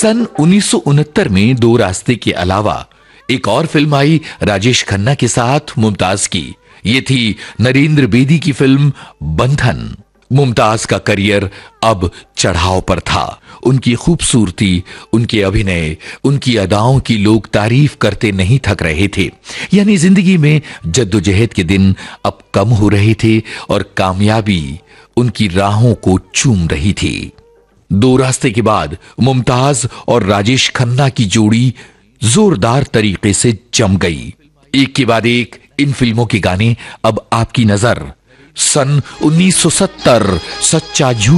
सन 1969 में दो रास्ते के अलावा एक और फिल्म आई राजेश खन्ना के साथ मुमताज की। ये थी नरेंद्र बेदी की फिल्म बंधन। मुमताज का करियर अब चढ़ाव पर था। उनकी खूबसूरती, उनके अभिनय, उनकी अदाओं की लोग तारीफ करते नहीं थक रहे थे। यानी जिंदगी में जद्दोजहद के दिन अब कम हो रहे थे और कामयाबी उनकी राहों को चूम रही थी। दो रास्ते के बाद मुमताज और राजेश खन्ना की जोड़ी जोरदार तरीके से जम गई। एक के बाद एक इन फिल्मों के गाने अब आपकी नजर। सन 1970 सच्चा झूठ